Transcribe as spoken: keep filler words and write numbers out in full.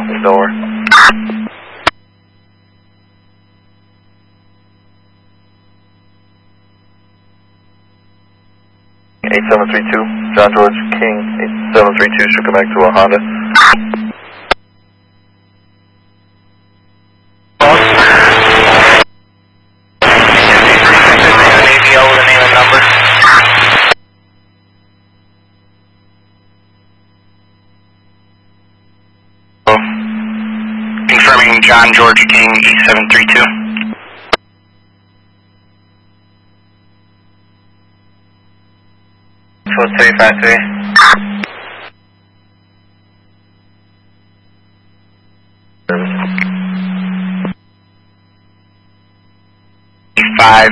office door. eight seven three two, John George King, eight seven three two, should come back to a Honda. Confirming John George King, eight seven three two. four three five three. Five